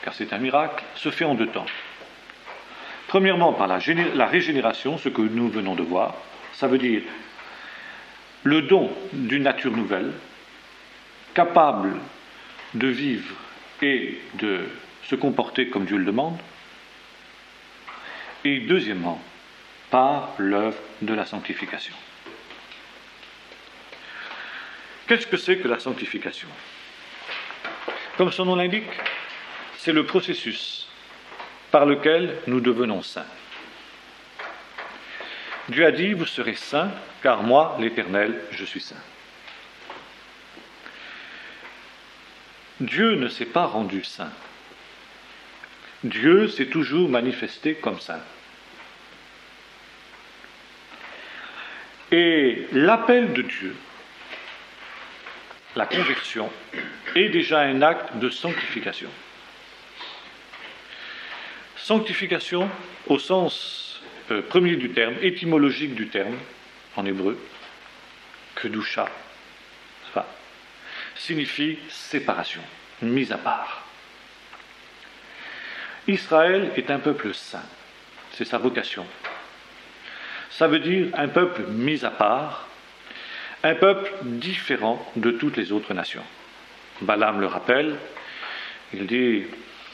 car c'est un miracle, se fait en deux temps. Premièrement, par la régénération, ce que nous venons de voir, ça veut dire le don d'une nature nouvelle, capable de vivre et de se comporter comme Dieu le demande. Et deuxièmement, par l'œuvre de la sanctification. Qu'est-ce que c'est que la sanctification? Comme son nom l'indique, c'est le processus par lequel nous devenons saints. Dieu a dit, vous serez saints, car moi, l'Éternel, je suis saint. Dieu ne s'est pas rendu saint. Dieu s'est toujours manifesté comme saint. Et l'appel de Dieu, la conversion, est déjà un acte de sanctification. Sanctification au sens premier du terme, étymologique du terme, en hébreu, kedusha, signifie séparation, mise à part. Israël est un peuple saint, c'est sa vocation. Ça veut dire un peuple mis à part, un peuple différent de toutes les autres nations. Balaam le rappelle, il dit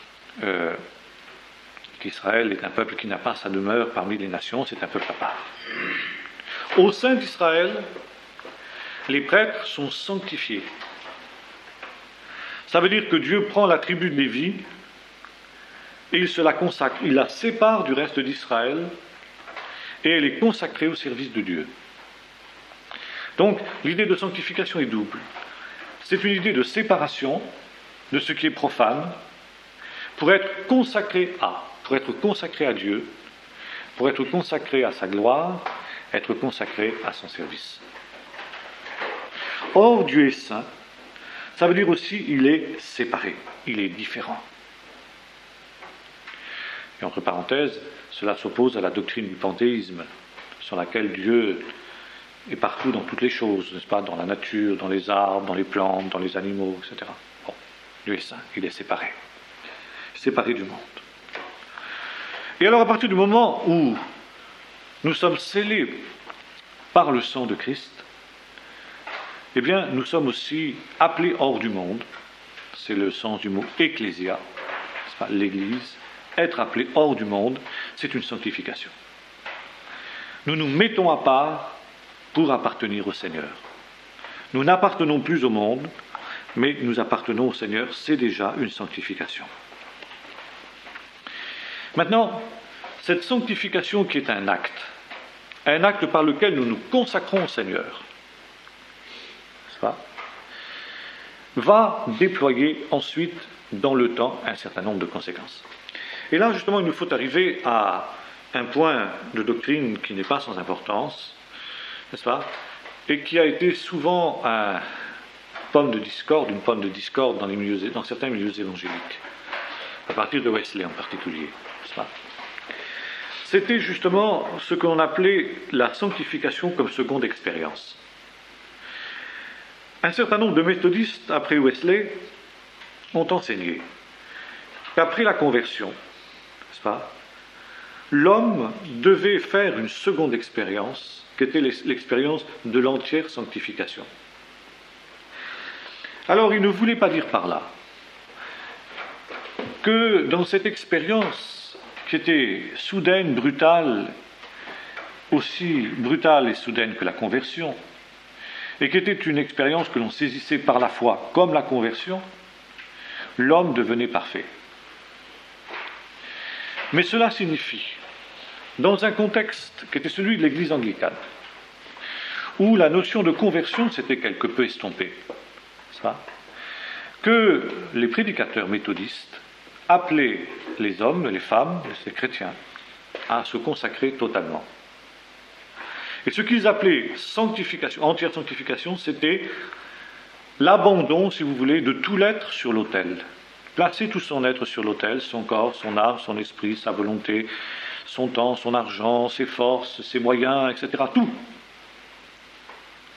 qu'Israël est un peuple qui n'a pas sa demeure parmi les nations, c'est un peuple à part. Au sein d'Israël, les prêtres sont sanctifiés. Ça veut dire que Dieu prend la tribu de Lévi et il se la consacre, il la sépare du reste d'Israël et elle est consacrée au service de Dieu. Donc, l'idée de sanctification est double. C'est une idée de séparation de ce qui est profane pour être consacré à Dieu, pour être consacré à sa gloire, être consacré à son service. Or, Dieu est saint, ça veut dire aussi il est séparé, il est différent. Et entre parenthèses, cela s'oppose à la doctrine du panthéisme, sur laquelle Dieu est partout dans toutes les choses, n'est-ce pas, dans la nature, dans les arbres, dans les plantes, dans les animaux, etc. Bon, Dieu est saint, il est séparé du monde. Et alors, à partir du moment où nous sommes scellés par le sang de Christ, eh bien, nous sommes aussi appelés hors du monde. C'est le sens du mot ecclésia, c'est pas l'Église. Être appelé hors du monde, c'est une sanctification. Nous nous mettons à part pour appartenir au Seigneur. Nous n'appartenons plus au monde, mais nous appartenons au Seigneur, c'est déjà une sanctification. Maintenant, cette sanctification qui est un acte par lequel nous nous consacrons au Seigneur, va déployer ensuite dans le temps un certain nombre de conséquences. Et là, justement, il nous faut arriver à un point de doctrine qui n'est pas sans importance, n'est-ce pas, et qui a été souvent une pomme de discorde dans certains milieux évangéliques, à partir de Wesley en particulier, n'est-ce pas. C'était justement ce qu'on appelait la sanctification comme seconde expérience. Un certain nombre de méthodistes, après Wesley, ont enseigné qu'après la conversion, n'est-ce pas, l'homme devait faire une seconde expérience, qui était l'expérience de l'entière sanctification. Alors, il ne voulait pas dire par là que dans cette expérience qui était soudaine, brutale, aussi brutale et soudaine que la conversion, et qui était une expérience que l'on saisissait par la foi comme la conversion, l'homme devenait parfait. Mais cela signifie, dans un contexte qui était celui de l'Église anglicane, où la notion de conversion s'était quelque peu estompée, que les prédicateurs méthodistes appelaient les hommes, les femmes, les chrétiens, à se consacrer totalement. Et ce qu'ils appelaient sanctification, entière sanctification, c'était l'abandon, si vous voulez, de tout l'être sur l'autel. Placer tout son être sur l'autel, son corps, son âme, son esprit, sa volonté, son temps, son argent, ses forces, ses moyens, etc. Tout.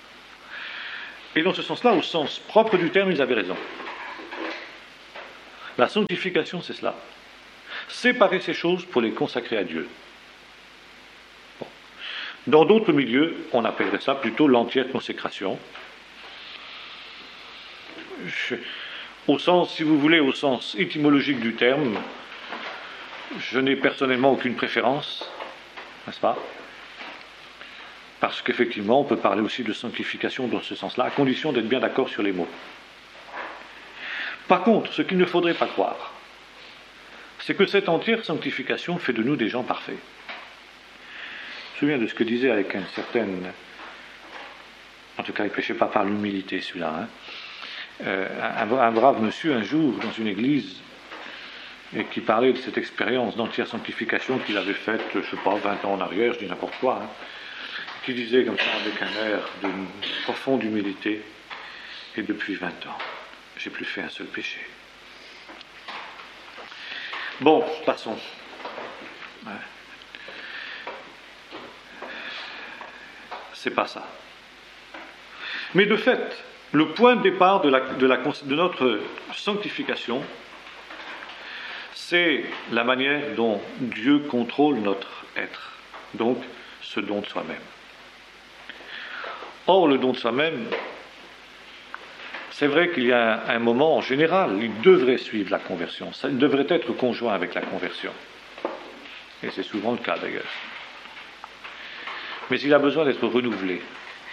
Et dans ce sens-là, au sens propre du terme, ils avaient raison. La sanctification, c'est cela. Séparer ces choses pour les consacrer à Dieu. Bon. Dans d'autres milieux, on appellerait ça plutôt l'entière consécration. Au sens, si vous voulez, au sens étymologique du terme, je n'ai personnellement aucune préférence, n'est-ce pas? Parce qu'effectivement, on peut parler aussi de sanctification dans ce sens-là, à condition d'être bien d'accord sur les mots. Par contre, ce qu'il ne faudrait pas croire, c'est que cette entière sanctification fait de nous des gens parfaits. Je me souviens de ce que disait avec une certaine... En tout cas, il ne prêchait pas par l'humilité, celui-là. Un brave monsieur, un jour, dans une église, et qui parlait de cette expérience d'entière sanctification qu'il avait faite, je ne sais pas, 20 ans en arrière, je dis n'importe quoi, qui disait comme ça, avec un air de profonde humilité, et depuis 20 ans, j'ai plus fait un seul péché. Bon, passons. Ouais. C'est pas ça. Mais de fait, le point de départ de notre sanctification, c'est la manière dont Dieu contrôle notre être, donc ce don de soi-même. Or, le don de soi-même, c'est vrai qu'il y a un moment, en général, il devrait suivre la conversion. Ça devrait être conjoint avec la conversion. Et c'est souvent le cas d'ailleurs. Mais il a besoin d'être renouvelé.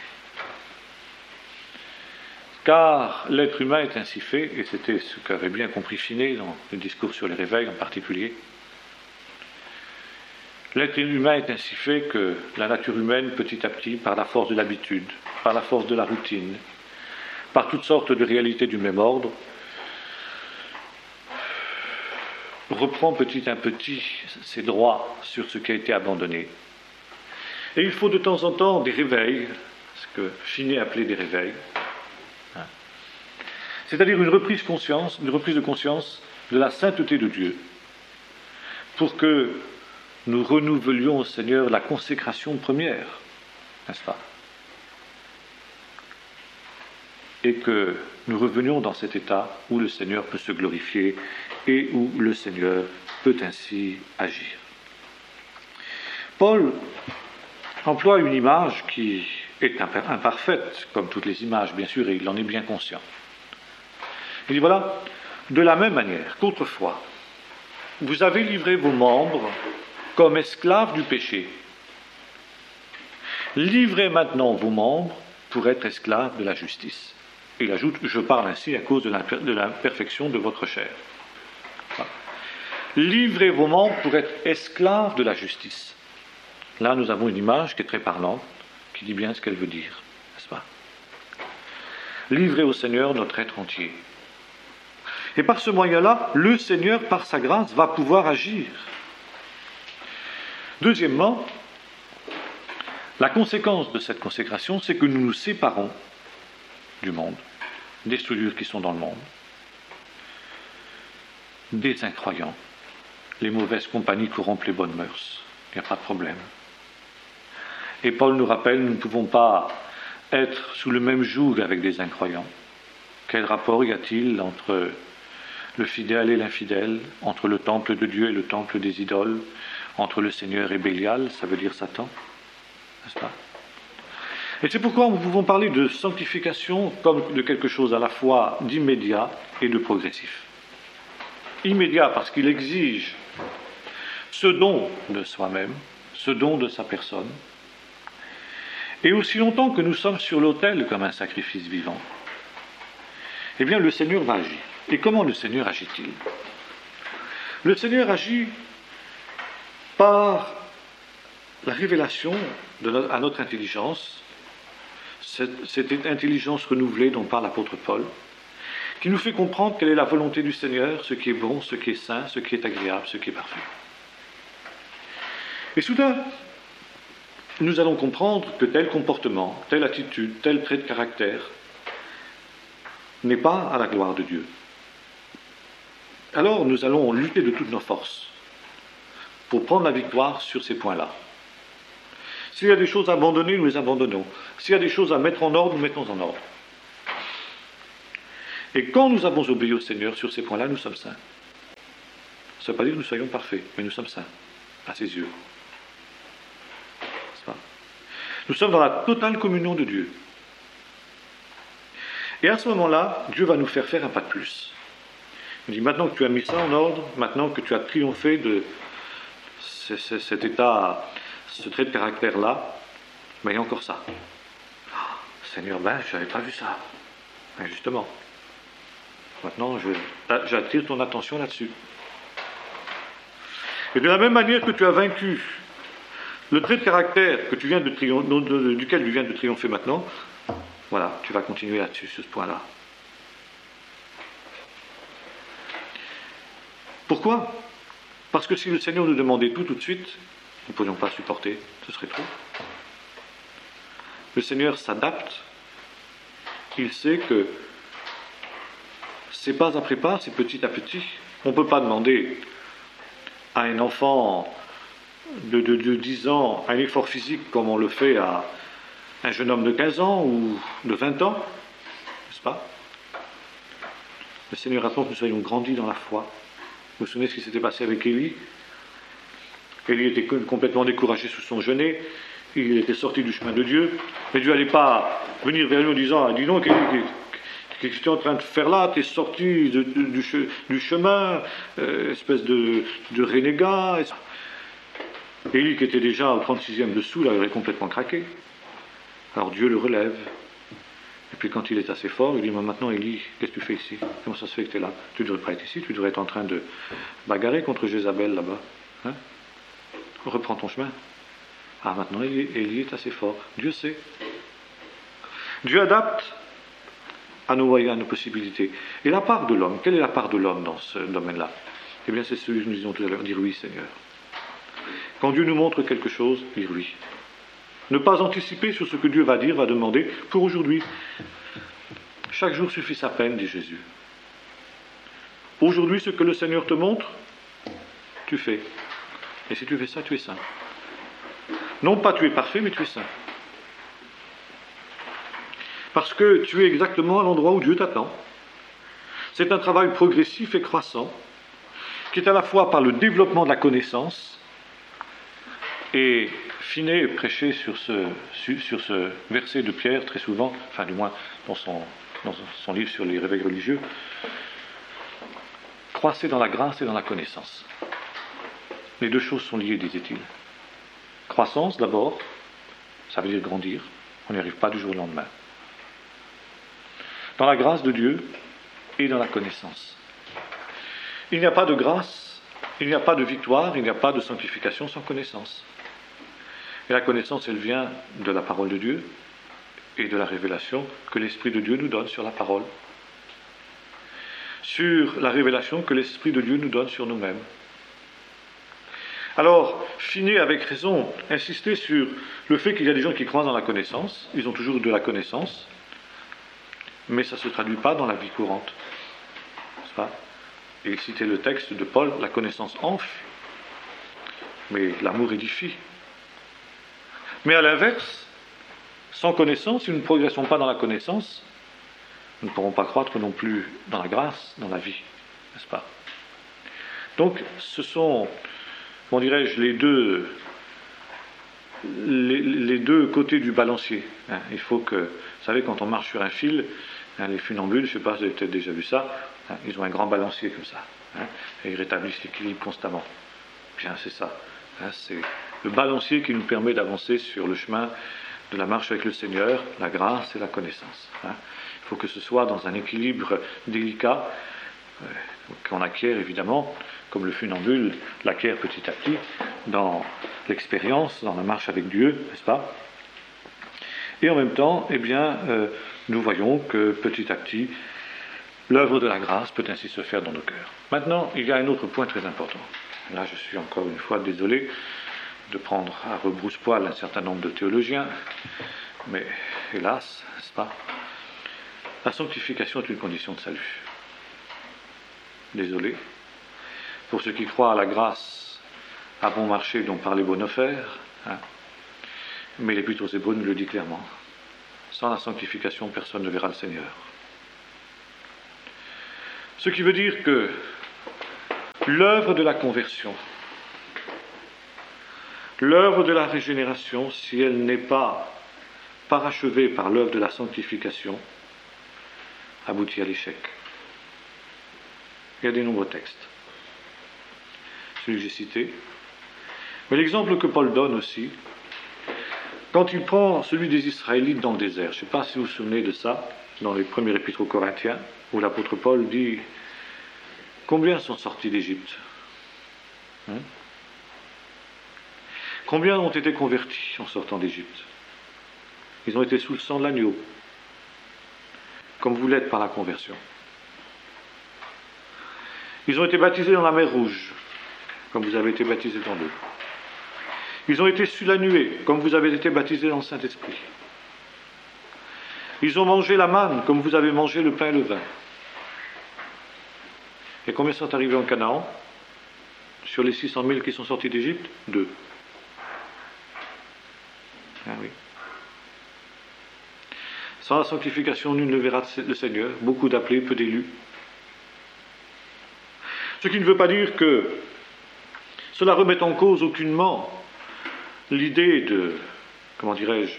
Car l'être humain est ainsi fait, et c'était ce qu'avait bien compris Finney dans le discours sur les réveils en particulier. L'être humain est ainsi fait que la nature humaine, petit à petit, par la force de l'habitude, par la force de la routine, par toutes sortes de réalités du même ordre, reprend petit à petit ses droits sur ce qui a été abandonné. Et il faut de temps en temps des réveils, ce que Finney appelait des réveils, c'est-à-dire une reprise de conscience de la sainteté de Dieu, pour que nous renouvelions au Seigneur la consécration première, n'est-ce pas? Et que nous revenions dans cet état où le Seigneur peut se glorifier et où le Seigneur peut ainsi agir. Paul emploie une image qui est imparfaite, comme toutes les images, bien sûr, et il en est bien conscient. Il dit voilà, de la même manière qu'autrefois, vous avez livré vos membres comme esclaves du péché. Livrez maintenant vos membres pour être esclaves de la justice. Et il ajoute, je parle ainsi à cause de l'imperfection de votre chair. Voilà. Livrez vos membres pour être esclaves de la justice. Là, nous avons une image qui est très parlante, qui dit bien ce qu'elle veut dire, n'est-ce pas? Livrez au Seigneur notre être entier. Et par ce moyen-là, le Seigneur, par sa grâce, va pouvoir agir. Deuxièmement, la conséquence de cette consécration, c'est que nous nous séparons du monde, des souillures qui sont dans le monde, des incroyants. Les mauvaises compagnies corrompent les bonnes mœurs. Il n'y a pas de problème. Et Paul nous rappelle, nous ne pouvons pas être sous le même joug avec des incroyants. Quel rapport y a-t-il entre le fidèle et l'infidèle, entre le temple de Dieu et le temple des idoles, entre le Seigneur et Bélial, ça veut dire Satan, n'est-ce pas? Et c'est pourquoi nous pouvons parler de sanctification comme de quelque chose à la fois d'immédiat et de progressif. Immédiat parce qu'il exige ce don de soi-même, ce don de sa personne, et aussi longtemps que nous sommes sur l'autel comme un sacrifice vivant, eh bien le Seigneur va agir. Et comment le Seigneur agit-il? Le Seigneur agit par la révélation à notre intelligence, cette intelligence renouvelée dont parle l'apôtre Paul, qui nous fait comprendre quelle est la volonté du Seigneur, ce qui est bon, ce qui est saint, ce qui est agréable, ce qui est parfait. Et soudain, nous allons comprendre que tel comportement, telle attitude, tel trait de caractère n'est pas à la gloire de Dieu. Alors nous allons lutter de toutes nos forces pour prendre la victoire sur ces points-là. S'il y a des choses à abandonner, nous les abandonnons. S'il y a des choses à mettre en ordre, nous mettons en ordre. Et quand nous avons obéi au Seigneur sur ces points-là, nous sommes saints. Ça ne veut pas dire que nous soyons parfaits, mais nous sommes saints, à ses yeux. N'est-ce pas? Nous sommes dans la totale communion de Dieu. Et à ce moment-là, Dieu va nous faire faire un pas de plus. Il dit, maintenant que tu as mis ça en ordre, maintenant que tu as triomphé de cet état, ce trait de caractère-là, mais il y a encore ça. Oh, Seigneur, je n'avais pas vu ça. Ben justement, maintenant, j'attire ton attention là-dessus. Et de la même manière que tu as vaincu le trait de caractère que tu viens duquel tu viens de triompher maintenant, voilà, tu vas continuer là-dessus, sur ce point-là. Pourquoi? Parce que si le Seigneur nous demandait tout de suite, nous ne pourrions pas supporter, ce serait trop. Le Seigneur s'adapte, il sait que c'est pas après pas, c'est petit à petit. On ne peut pas demander à un enfant de 10 ans un effort physique comme on le fait à un jeune homme de 15 ans ou de 20 ans, n'est-ce pas? Le Seigneur attend que nous soyons grandis dans la foi. Vous vous souvenez de ce qui s'était passé avec Élie? Élie était complètement découragé sous son genêt, il était sorti du chemin de Dieu, mais Dieu n'allait pas venir vers lui en disant, dis donc, qu'est-ce que tu es en train de faire là? Tu es sorti du chemin, espèce de renégat. Élie, qui était déjà au 36e dessous, il avait complètement craqué. Alors Dieu le relève. Et puis quand il est assez fort, il dit, maintenant Élie, qu'est-ce que tu fais ici? Comment ça se fait que tu es là? Tu ne devrais pas être ici, tu devrais être en train de bagarrer contre Jézabel là-bas. Hein? Reprends ton chemin. Ah, maintenant Élie est assez fort. Dieu sait. Dieu adapte à nos moyens, à nos possibilités. Et la part de l'homme, quelle est la part de l'homme dans ce domaine-là? Eh bien, c'est celui que nous disions tout à l'heure, dire oui, Seigneur. Quand Dieu nous montre quelque chose, dire oui. Ne pas anticiper sur ce que Dieu va dire, va demander pour aujourd'hui. Chaque jour suffit sa peine, dit Jésus. Aujourd'hui, ce que le Seigneur te montre, tu fais. Et si tu fais ça, tu es saint. Non pas tu es parfait, mais tu es saint. Parce que tu es exactement à l'endroit où Dieu t'attend. C'est un travail progressif et croissant, qui est à la fois par le développement de la connaissance, et Finet prêchait sur ce verset de Pierre très souvent, enfin du moins dans son livre sur les réveils religieux, croissez dans la grâce et dans la connaissance. Les deux choses sont liées, disait-il. Croissance d'abord, ça veut dire grandir, on n'y arrive pas du jour au lendemain. Dans la grâce de Dieu et dans la connaissance. Il n'y a pas de grâce, il n'y a pas de victoire, il n'y a pas de sanctification sans connaissance. Et la connaissance, elle vient de la parole de Dieu et de la révélation que l'Esprit de Dieu nous donne sur la parole. Sur la révélation que l'Esprit de Dieu nous donne sur nous-mêmes. Alors, Finet, avec raison, insistait sur le fait qu'il y a des gens qui croient dans la connaissance, ils ont toujours de la connaissance, mais ça ne se traduit pas dans la vie courante. N'est-ce pas? Et il citait le texte de Paul, la connaissance enfle, mais l'amour édifie. Mais à l'inverse, sans connaissance, si nous ne progressons pas dans la connaissance, nous ne pourrons pas croître non plus dans la grâce, dans la vie, n'est-ce pas? Donc, ce sont, comment dirais-je, les deux côtés du balancier. Hein. Il faut que, vous savez, quand on marche sur un fil, hein, les funambules, je ne sais pas si vous avez peut-être déjà vu ça, hein, ils ont un grand balancier comme ça, hein, et ils rétablissent l'équilibre constamment. Bien, c'est ça. Hein, c'est le balancier qui nous permet d'avancer sur le chemin de la marche avec le Seigneur, la grâce et la connaissance. Hein. Il faut que ce soit dans un équilibre délicat, qu'on acquiert évidemment, comme le funambule l'acquiert petit à petit, dans l'expérience, dans la marche avec Dieu, n'est-ce pas? Et en même temps, eh bien, nous voyons que petit à petit, l'œuvre de la grâce peut ainsi se faire dans nos cœurs. Maintenant, il y a un autre point très important. Là, je suis encore une fois désolé de prendre à rebrousse-poil un certain nombre de théologiens, mais hélas, n'est-ce pas? La sanctification est une condition de salut. Désolé. Pour ceux qui croient à la grâce à bon marché dont parlait Bonhoeffer, hein, mais l'Épître aux Hébreux nous le dit clairement. Sans la sanctification, personne ne verra le Seigneur. Ce qui veut dire que l'œuvre de la conversion, l'œuvre de la régénération, si elle n'est pas parachevée par l'œuvre de la sanctification, aboutit à l'échec. Il y a des nombreux textes, celui que j'ai cité. Mais l'exemple que Paul donne aussi, quand il prend celui des Israélites dans le désert, je ne sais pas si vous vous souvenez de ça, dans les premiers épîtres aux Corinthiens, où l'apôtre Paul dit « Combien sont sortis d'Égypte ? Combien ont été convertis en sortant d'Égypte ? Ils ont été sous le sang de l'agneau, comme vous l'êtes par la conversion. Ils ont été baptisés dans la mer Rouge, comme vous avez été baptisés dans l'eau. Ils ont été sous la nuée, comme vous avez été baptisés dans le Saint-Esprit. Ils ont mangé la manne, comme vous avez mangé le pain et le vin. Et combien sont arrivés en Canaan ? Sur les 600 000 qui sont sortis d'Égypte, 2. Ah oui. Sans la sanctification, nul ne verra le Seigneur. Beaucoup d'appelés, peu d'élus. Ce qui ne veut pas dire que cela remet en cause aucunement l'idée de, comment dirais-je,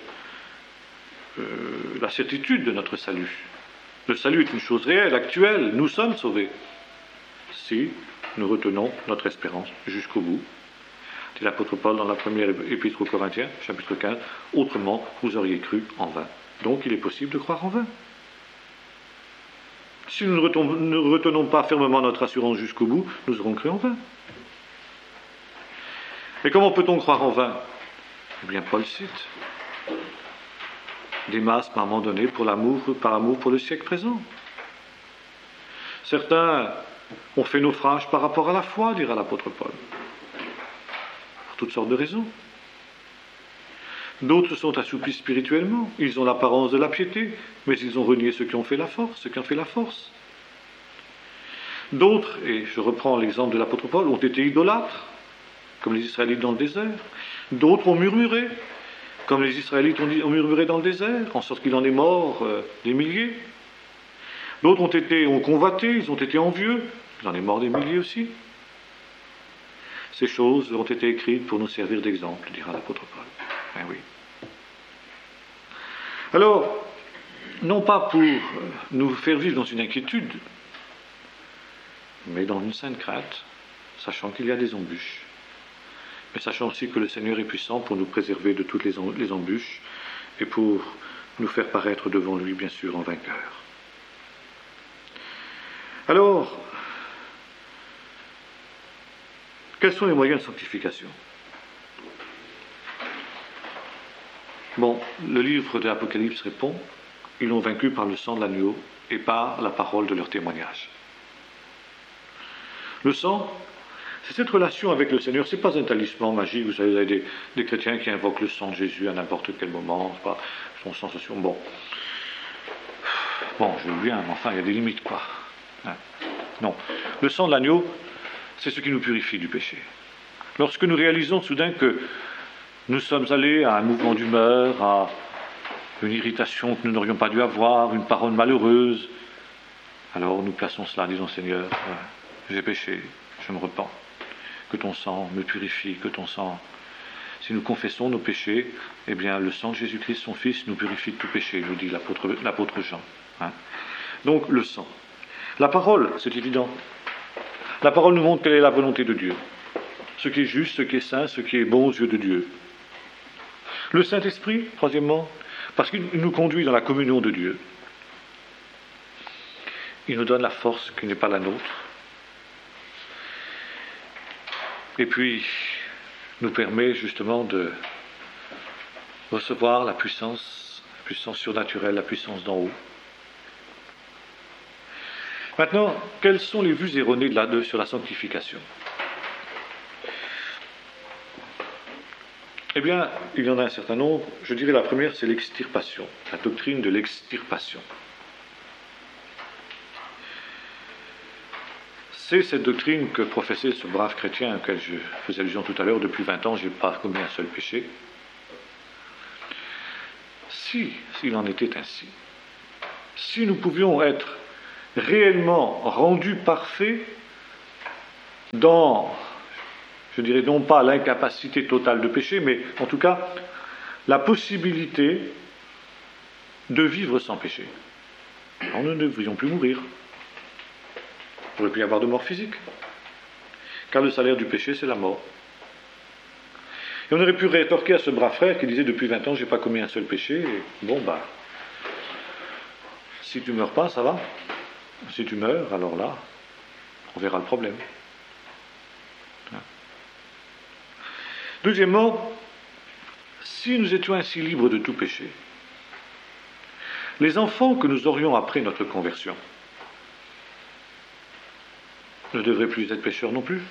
la certitude de notre salut. Le salut est une chose réelle, actuelle. Nous sommes sauvés. Si nous retenons notre espérance jusqu'au bout. C'est l'apôtre Paul dans la première épître aux Corinthiens, chapitre 15. Autrement, vous auriez cru en vain. Donc, il est possible de croire en vain. Si nous ne retenons pas fermement notre assurance jusqu'au bout, nous aurons cru en vain. Et comment peut-on croire en vain ? Eh bien, Paul cite Démas m'a abandonné par amour pour le siècle présent. Certains ont fait naufrage par rapport à la foi, dira l'apôtre Paul, pour toutes sortes de raisons. D'autres se sont assoupis spirituellement, ils ont l'apparence de la piété, mais ils ont renié ceux qui ont fait la force, D'autres, et je reprends l'exemple de l'apôtre Paul, ont été idolâtres, comme les Israélites dans le désert. D'autres ont murmuré, comme les Israélites ont murmuré dans le désert, en sorte qu'il en est mort des milliers. D'autres ont convoité, ils ont été envieux, il en est mort des milliers aussi. Ces choses ont été écrites pour nous servir d'exemple, dira l'apôtre Paul. Ben oui. Alors, non pas pour nous faire vivre dans une inquiétude, mais dans une sainte crainte, sachant qu'il y a des embûches, mais sachant aussi que le Seigneur est puissant pour nous préserver de toutes les embûches et pour nous faire paraître devant lui, bien sûr, en vainqueur. Alors, quels sont les moyens de sanctification ? Bon, le livre de l'Apocalypse répond, ils l'ont vaincu par le sang de l'agneau et par la parole de leur témoignage. Le sang, c'est cette relation avec le Seigneur, c'est pas un talisman magique, vous savez, il y a des chrétiens qui invoquent le sang de Jésus à n'importe quel moment, c'est pas son sensation, bon, je veux bien, mais enfin, il y a des limites, quoi. Non, le sang de l'agneau, c'est ce qui nous purifie du péché. Lorsque nous réalisons soudain que nous sommes allés à un mouvement d'humeur, à une irritation que nous n'aurions pas dû avoir, une parole malheureuse, alors nous plaçons cela, disons Seigneur, j'ai péché, je me repens, que ton sang me purifie, que ton sang... Si nous confessons nos péchés, eh bien le sang de Jésus-Christ, son Fils, nous purifie de tout péché, nous dit l'apôtre Jean. Donc le sang. La parole, c'est évident. La parole nous montre quelle est la volonté de Dieu. Ce qui est juste, ce qui est saint, ce qui est bon aux yeux de Dieu. Le Saint-Esprit, troisièmement, parce qu'il nous conduit dans la communion de Dieu. Il nous donne la force qui n'est pas la nôtre. Et puis, nous permet justement de recevoir la puissance surnaturelle, la puissance d'en haut. Maintenant, quelles sont les vues erronées sur la sanctification ? Eh bien, il y en a un certain nombre. Je dirais la première, c'est l'extirpation, la doctrine de l'extirpation. C'est cette doctrine que professait ce brave chrétien auquel je faisais allusion tout à l'heure. Depuis 20 ans, je n'ai pas commis un seul péché. S'il en était ainsi, si nous pouvions être réellement rendus parfaits dans, je dirais non pas l'incapacité totale de pécher, mais en tout cas la possibilité de vivre sans péché. Alors nous ne devrions plus mourir. Il ne pourrait plus y avoir de mort physique. Car le salaire du péché, c'est la mort. Et on aurait pu rétorquer à ce brave frère qui disait depuis 20 ans, je n'ai pas commis un seul péché. Et bon, si tu ne meurs pas, ça va. Si tu meurs, alors là, on verra le problème. Deuxièmement, si nous étions ainsi libres de tout péché, les enfants que nous aurions après notre conversion ne devraient plus être pécheurs non plus.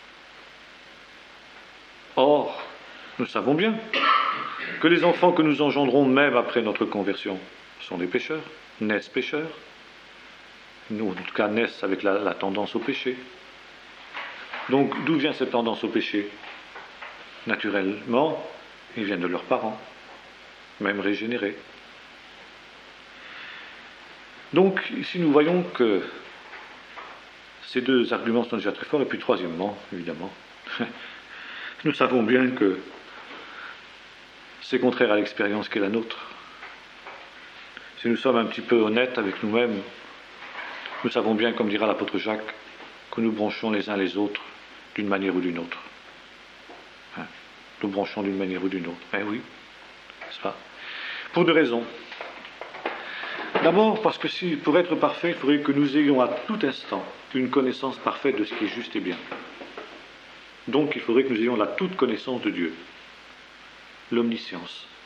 Or, nous savons bien que les enfants que nous engendrons même après notre conversion sont des pécheurs, naissent pécheurs. Nous, en tout cas, naissent avec la tendance au péché. Donc, d'où vient cette tendance au péché? Naturellement, ils viennent de leurs parents, même régénérés. Donc, ici, nous voyons que ces deux arguments sont déjà très forts. Et puis, troisièmement, évidemment, nous savons bien que c'est contraire à l'expérience qui est la nôtre. Si nous sommes un petit peu honnêtes avec nous-mêmes, nous savons bien, comme dira l'apôtre Jacques, que nous branchons les uns les autres d'une manière ou d'une autre. Nous branchons d'une manière ou d'une autre. Eh oui, n'est-ce pas? Pour deux raisons. D'abord, parce que pour être parfait, il faudrait que nous ayons à tout instant une connaissance parfaite de ce qui est juste et bien. Donc, il faudrait que nous ayons la toute connaissance de Dieu, l'omniscience.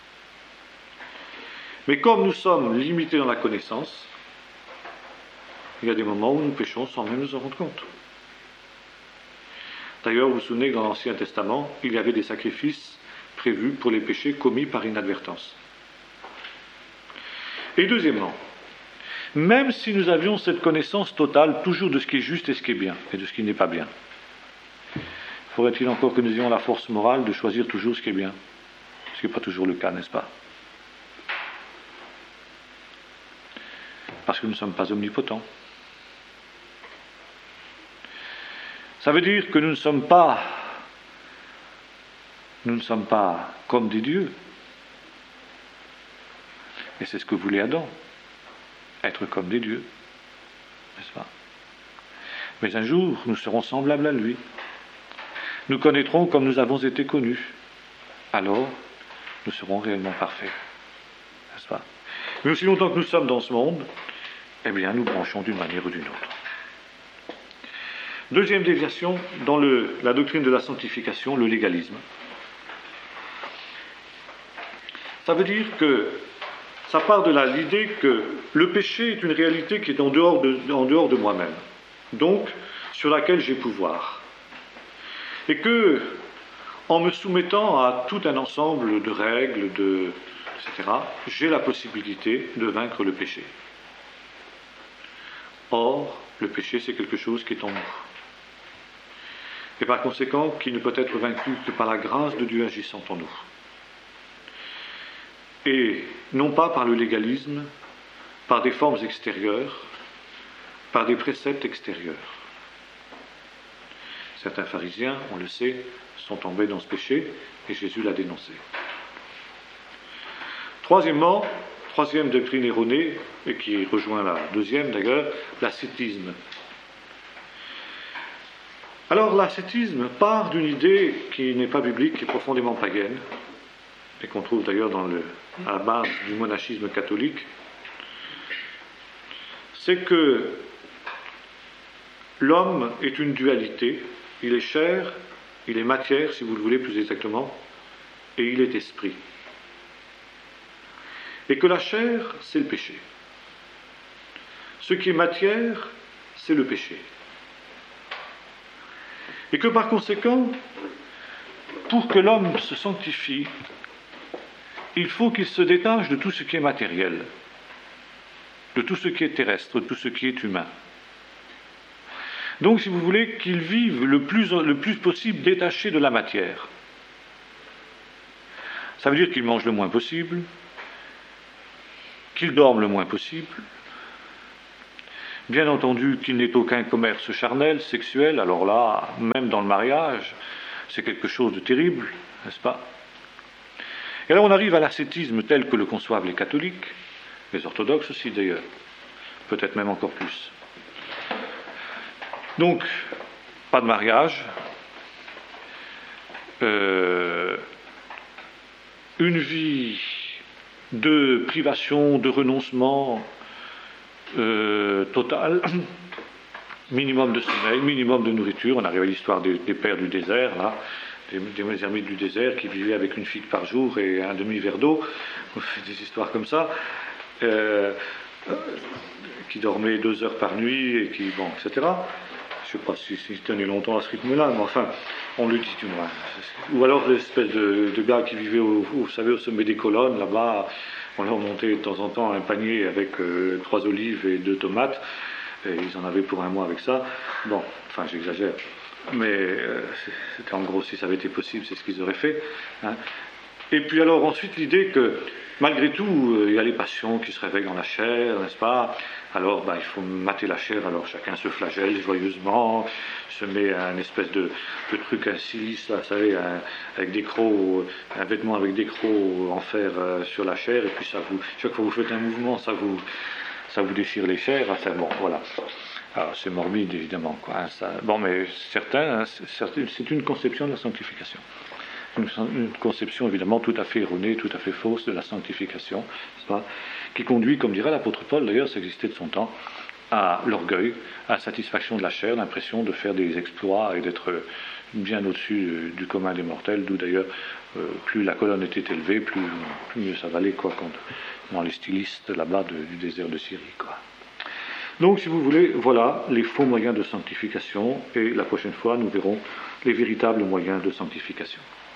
Mais comme nous sommes limités dans la connaissance, il y a des moments où nous péchons sans même nous en rendre compte. D'ailleurs, vous vous souvenez que dans l'Ancien Testament, il y avait des sacrifices prévus pour les péchés commis par inadvertance. Et deuxièmement, même si nous avions cette connaissance totale toujours de ce qui est juste et ce qui est bien, et de ce qui n'est pas bien, faudrait-il encore que nous ayons la force morale de choisir toujours ce qui est bien? Ce qui n'est pas toujours le cas, n'est-ce pas? Parce que nous ne sommes pas omnipotents. Ça veut dire que nous ne sommes pas comme des dieux. Et c'est ce que voulait Adam, être comme des dieux, n'est-ce pas? Mais un jour, nous serons semblables à lui. Nous connaîtrons comme nous avons été connus. Alors, nous serons réellement parfaits, n'est-ce pas? Mais aussi longtemps que nous sommes dans ce monde, eh bien, nous branchons d'une manière ou d'une autre. Deuxième déviation, dans la doctrine de la sanctification, le légalisme. Ça veut dire que ça part de l'idée que le péché est une réalité qui est en dehors de moi-même, donc sur laquelle j'ai pouvoir. Et que, en me soumettant à tout un ensemble de règles, etc., j'ai la possibilité de vaincre le péché. Or, le péché, c'est quelque chose qui est en nous. Et par conséquent, qui ne peut être vaincu que par la grâce de Dieu agissant en nous. Et non pas par le légalisme, par des formes extérieures, par des préceptes extérieurs. Certains pharisiens, on le sait, sont tombés dans ce péché, et Jésus l'a dénoncé. Troisièmement, troisième doctrine erronée, et qui rejoint la deuxième d'ailleurs, l'ascétisme. Alors l'ascétisme part d'une idée qui n'est pas biblique, qui est profondément païenne, et qu'on trouve d'ailleurs à la base du monachisme catholique, c'est que l'homme est une dualité, il est chair, il est matière, si vous le voulez plus exactement, et il est esprit. Et que la chair, c'est le péché. Ce qui est matière, c'est le péché. Et que par conséquent, pour que l'homme se sanctifie, il faut qu'il se détache de tout ce qui est matériel, de tout ce qui est terrestre, de tout ce qui est humain. Donc, si vous voulez, qu'il vive le plus possible détaché de la matière. Ça veut dire qu'il mange le moins possible, qu'il dorme le moins possible, Bien entendu qu'il n'est aucun commerce charnel, sexuel, alors là, même dans le mariage, c'est quelque chose de terrible, n'est-ce pas? Et alors on arrive à l'ascétisme tel que le conçoivent les catholiques, les orthodoxes aussi d'ailleurs, peut-être même encore plus. Donc, pas de mariage, une vie de privation, de renoncement total, minimum de sommeil, minimum de nourriture. On arrive à l'histoire des pères du désert, là, des ermites du désert qui vivaient avec une figue par jour et un demi-verre d'eau, des histoires comme ça, qui dormaient 2 heures par nuit, et qui, bon, etc. Je ne sais pas s'ils tenaient longtemps à ce rythme-là, mais enfin, on le dit du moins. Ou alors l'espèce de gars qui vivait, vous savez, au sommet des colonnes, là-bas, on leur montait de temps en temps un panier avec 3 olives et 2 tomates, et ils en avaient pour un mois avec ça. Bon, enfin, j'exagère, mais c'était en gros, si ça avait été possible, c'est ce qu'ils auraient fait. Hein. Et puis alors ensuite l'idée que malgré tout il y a les passions qui se réveillent dans la chair, n'est-ce pas? Alors il faut mater la chair, alors chacun se flagelle joyeusement, se met un espèce de truc, un silice, là, vous savez, avec des crocs, un vêtement avec des crocs en fer sur la chair, et puis ça vous, chaque fois que vous faites un mouvement, ça vous déchire les chairs, enfin bon, voilà. Alors c'est morbide évidemment, quoi, hein, ça, bon, mais certains, c'est une conception de la sanctification. Une conception évidemment tout à fait erronée, tout à fait fausse de la sanctification, qui conduit, comme dirait l'apôtre Paul, d'ailleurs ça existait de son temps, à l'orgueil, à la satisfaction de la chair, l'impression de faire des exploits et d'être bien au-dessus du commun des mortels, d'où d'ailleurs plus la colonne était élevée, plus mieux ça valait, quoi, dans les stylistes là-bas du désert de Syrie, quoi. Donc, si vous voulez, voilà les faux moyens de sanctification, et la prochaine fois, nous verrons les véritables moyens de sanctification.